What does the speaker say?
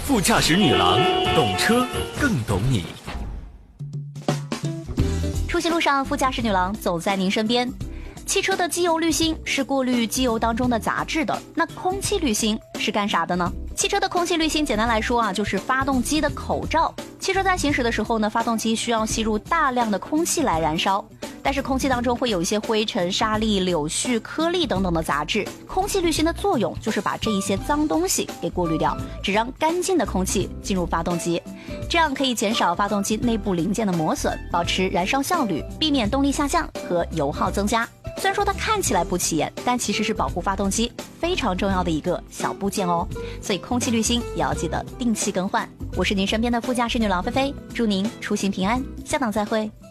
副驾驶女郎，懂车更懂你。 出行路上，副驾驶女郎走在您身边。汽车的机油滤芯是过滤机油当中的杂质的，那空气滤芯是干啥的呢？汽车的空气滤芯简单来说就是发动机的口罩。汽车在行驶的时候呢，发动机需要吸入大量的空气来燃烧，但是空气当中会有一些灰尘、沙粒、柳絮、颗粒等等的杂质。空气滤芯的作用就是把这一些脏东西给过滤掉，只让干净的空气进入发动机，这样可以减少发动机内部零件的磨损，保持燃烧效率，避免动力下降和油耗增加。虽然说它看起来不起眼，但其实是保护发动机非常重要的一个小部件哦。所以空气滤芯也要记得定期更换。我是您身边的副驾驶女郎菲菲，祝您出行平安，下档再会。